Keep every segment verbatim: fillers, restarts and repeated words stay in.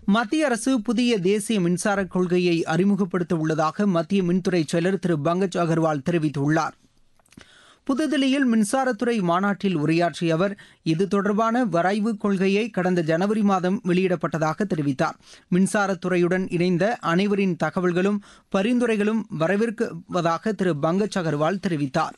மத்திய அரசு புதிய தேசிய மின்சார கொள்கையை அறிமுகப்படுத்த உள்ளதாக மத்திய மின்துறை செயலர் திரு பங்கஜ் அகர்வால் தெரிவித்துள்ளார். புதுதில்லியில் மின்சாரத்துறை மாநாட்டில் உரையாற்றிய அவர் இது தொடர்பான வரைவு கொள்கையை கடந்த ஜனவரி மாதம் வெளியிடப்பட்டதாக தெரிவித்தார். மின்சாரத்துறையுடன் இணைந்த அனைவரின் தகவல்களும் பரிந்துரைகளும் வரவேற்கப்படுவதாக திரு பங்கஜ் அகர்வால் தெரிவித்தார்.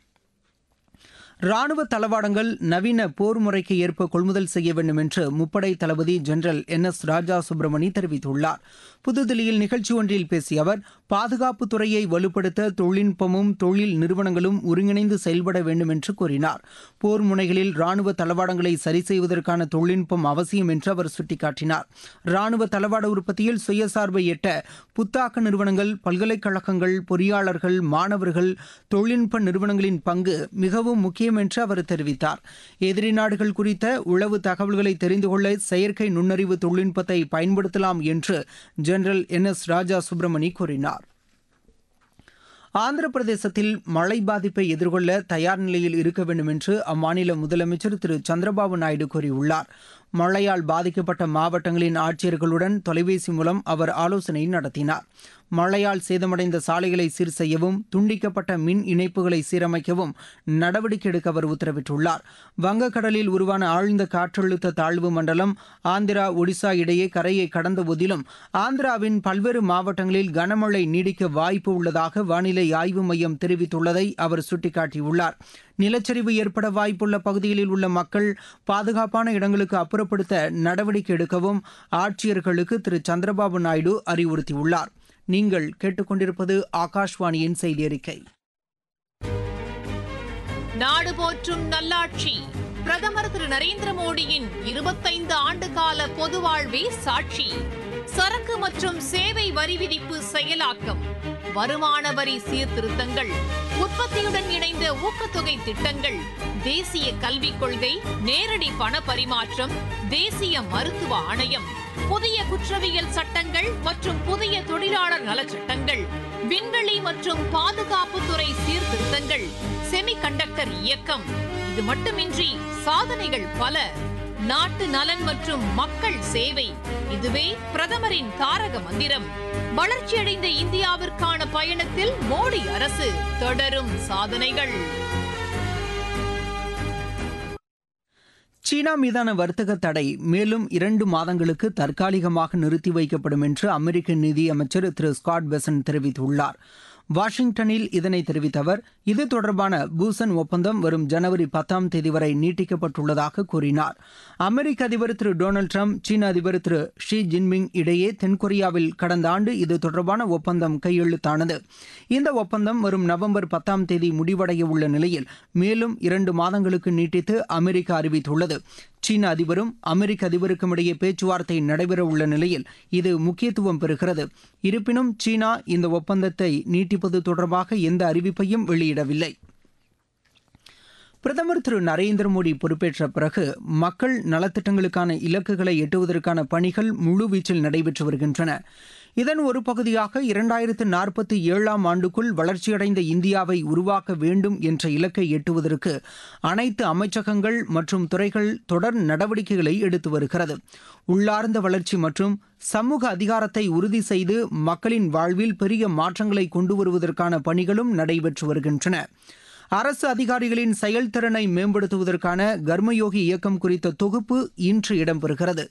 ராணுவ தளவாடங்கள் நவீன போர் முறைக்கு ஏற்ப கொள்முதல் செய்ய வேண்டும் என்று முப்படை தளபதி ஜெனரல் என் எஸ் ராஜா சுப்பிரமணி தெரிவித்துள்ளார். புதுதில்லியில் நிகழ்ச்சி ஒன்றில் பேசிய அவர் பாதுகாப்பு துறையை வலுப்படுத்த தொழில்நுட்பமும் தொழில் நிறுவனங்களும் ஒருங்கிணைந்து செயல்பட வேண்டும் என்று கூறினார். போர் முனைகளில் ராணுவ தளவாடங்களை சரி செய்வதற்கான தொழில்நுட்பம் அவசியம் என்று அவர் சுட்டிக்காட்டினார். ராணுவ தளவாட உற்பத்தியில் சுயசார்பை எட்ட புத்தாக்க நிறுவனங்கள், பல்கலைக்கழகங்கள், பொறியாளர்கள், மாணவர்கள், தொழில்நுட்ப நிறுவனங்களின் பங்கு மிகவும் முக்கியம் என்று அவர் தெரிவித்தார். எதிரி நாடுகள் குறித்த உளவு தகவல்களை தெரிந்து கொள்ள செயற்கை நுண்ணறிவு தொழில்நுட்பத்தை பயன்படுத்தலாம் என்று ஜெனரல் என் எஸ் ராஜா சுப்பிரமணி கூறினார். ஆந்திர பிரதேசத்தில் மழை பாதிப்பை எதிர்கொள்ள தயார் நிலையில் இருக்க வேண்டும் என்று அம்மாநில முதலமைச்சர் திரு சந்திரபாபு நாயுடு கூறியுள்ளார். மழையால் பாதிக்கப்பட்ட மாவட்டங்களின் ஆட்சியர்களுடன் தொலைபேசி மூலம் அவர் ஆலோசனை நடத்தினார். மழையால் சேதமடைந்த சாலைகளை சீர் செய்யவும் துண்டிக்கப்பட்ட மின் இணைப்புகளை சீரமைக்கவும் நடவடிக்கை எடுக்க அவர் உத்தரவிட்டுள்ளார். வங்கக்கடலில் உருவான ஆழ்ந்த காற்றழுத்த தாழ்வு மண்டலம் ஆந்திரா, ஒடிசா இடையே கரையை கடந்த போதிலும் ஆந்திராவின் பல்வேறு மாவட்டங்களில் கனமழை நீடிக்க வாய்ப்பு உள்ளதாக வானிலை ஆய்வு மையம் தெரிவித்துள்ளதை அவர் சுட்டிக்காட்டியுள்ளார். நிலச்சரிவு ஏற்பட வாய்ப்புள்ள பகுதிகளில் உள்ள மக்கள் பாதுகாப்பான இடங்களுக்கு அப்புறப்படுத்த நடவடிக்கை எடுக்கவும் ஆட்சியர்களுக்கு திரு சந்திரபாபு நாயுடு அறிவுறுத்தியுள்ளார். நீங்கள் கேட்டுக்கொண்டிருப்பது ஆகாஷ்வாணியின் செய்தி அறிக்கை. நாடு போற்றும் நல்லாட்சி பிரதமர் திரு நரேந்திர மோடியின் இருபத்தைந்து ஆண்டு கால பொது வாழ்வே சாட்சி. சரக்கு மற்றும் சேவை வரி விதிப்பு செயலாக்கம், வருமான வரி சீர்திருத்தங்கள், உற்பத்தியுடன் இணைந்த ஊக்கத்தொகை திட்டங்கள், தேசிய கல்விக் கொள்கை, நேரடி பண பரிமாற்றம், தேசிய மருத்துவ ஆணையம், புதிய குற்றவியல் சட்டங்கள் மற்றும் புதிய தொழிலாளர் நலச்சட்டங்கள், விண்வெளி மற்றும் பாதுகாப்புத்துறை சீர்திருத்தங்கள், செமிகண்டக்டர் இயக்கம். இது மட்டுமின்றி சாதனைகள் பல. நாட்டு நலன் மற்றும் மக்கள் சேவை, இதுவே பிரதமரின் தாரக மந்திரம். வளர்ச்சியடைந்த இந்தியாவிற்கான பயணத்தில் மோடி அரசு, தொடரும் சாதனைகள். சீனா மீதான வர்த்தக தடை மேலும் இரண்டு மாதங்களுக்கு தற்காலிகமாக நிறுத்தி வைக்கப்படும் என்று அமெரிக்க நிதியமைச்சர் திரு ஸ்காட் பெசன்ட் தெரிவித்துள்ளார். வாஷிங்டனில் இதனை தெரிவித்த அவர் இது தொடர்பான பூசன் ஒப்பந்தம் வரும் ஜனவரி பத்தாம் தேதி வரை நீட்டிக்கப்பட்டுள்ளதாக கூறினார். அமெரிக்க அதிபர் திரு டொனால்டு டிரம்ப், சீன அதிபர் திரு ஷி ஜின்பிங் இடையே தென்கொரியாவில் கடந்த ஆண்டு இது தொடர்பான ஒப்பந்தம் கையெழுத்தானது. இந்த ஒப்பந்தம் வரும் நவம்பர் பத்தாம் தேதி முடிவடைய உள்ள நிலையில் மேலும் இரண்டு மாதங்களுக்கு நீட்டித்து அமெரிக்கா அறிவித்துள்ளது. சீன அதிபரும் அமெரிக்க அதிபருக்கும் இடையே பேச்சுவார்த்தை நடைபெற உள்ள நிலையில் இது முக்கியத்துவம் பெறுகிறது. இருப்பினும் சீனா இந்த ஒப்பந்தத்தை நீட்டிப்பது தொடர்பாக எந்த அறிவிப்பையும் வெளியிடவில்லை. பிரதமர் திரு நரேந்திர மோடி பொறுப்பேற்ற பிறகு மக்கள் நலத்திட்டங்களுக்கான இலக்குகளை எட்டுவதற்கான பணிகள் முழுவீச்சில் நடைபெற்று வருகின்றன. இதன் ஒரு பகுதியாக இரண்டாயிரத்து நாற்பத்தி ஏழாம் ஆண்டுக்குள் வளர்ச்சியடைந்த இந்தியாவை உருவாக்க வேண்டும் என்ற இலக்கை எட்டுவதற்கு அனைத்து அமைச்சகங்கள் மற்றும் துறைகள் தொடர் நடவடிக்கைகளை எடுத்து வருகிறது. உள்ளார்ந்த வளர்ச்சி மற்றும் சமூக அதிகாரத்தை உறுதி செய்து மக்களின் வாழ்வில் பெரிய மாற்றங்களை கொண்டு வருவதற்கான பணிகளும் நடைபெற்று வருகின்றன. அரசு அதிகாரிகளின் செயல்திறனை மேம்படுத்துவதற்கான கர்மயோகி இயக்கம் குறித்த தொகுப்பு இன்று இடம்பெறுகிறது.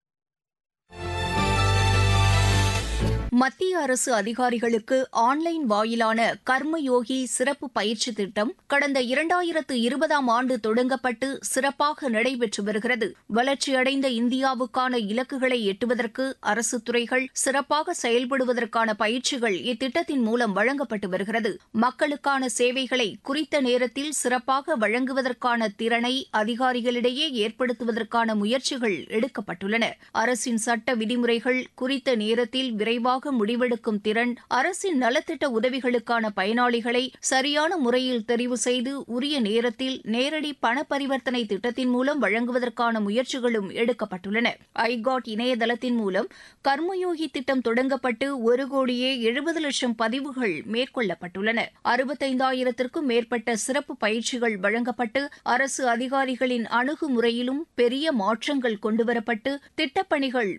மத்திய அரசு அதிகாரிகளுக்கு ஆன்லைன் வாயிலான கர்மயோகி சிறப்பு பயிற்சி திட்டம் கடந்த இரண்டாயிரத்து இருபதாம் ஆண்டு தொடங்கப்பட்டு சிறப்பாக நடைபெற்று வருகிறது. வளர்ச்சியடைந்த இந்தியாவுக்கான இலக்குகளை எட்டுவதற்கு அரசு துறைகள் சிறப்பாக செயல்படுவதற்கான பயிற்சிகள் இத்திட்டத்தின் மூலம் வழங்கப்பட்டு வருகிறது. மக்களுக்கான சேவைகளை குறித்த நேரத்தில் சிறப்பாக வழங்குவதற்கான திறனை அதிகாரிகளிடையே ஏற்படுத்துவதற்கான முயற்சிகள் எடுக்கப்பட்டுள்ளன. அரசின் சட்ட விதிமுறைகள் குறித்த நேரத்தில் விரைவாக முடிவெடுக்கும் திறன், அரசின் நலத்திட்ட உதவிகளுக்கான பயனாளிகளை சரியான முறையில் தெரிவு செய்து உரிய நேரத்தில் நேரடி பண பரிவர்த்தனை திட்டத்தின் மூலம் வழங்குவதற்கான முயற்சிகளும் எடுக்கப்பட்டுள்ளன. ஐகாட் இணையதளத்தின் மூலம் கர்மயோகி திட்டம் தொடங்கப்பட்டு ஒரு கோடியே எழுபது லட்சம் பதிவுகள் மேற்கொள்ளப்பட்டுள்ளன. அறுபத்தைந்தாயிரத்திற்கும் மேற்பட்ட சிறப்பு பயிற்சிகள் வழங்கப்பட்டு அரசு அதிகாரிகளின் அணுகுமுறையிலும் பெரிய மாற்றங்கள் கொண்டுவரப்பட்டு திட்டப்பணிகள்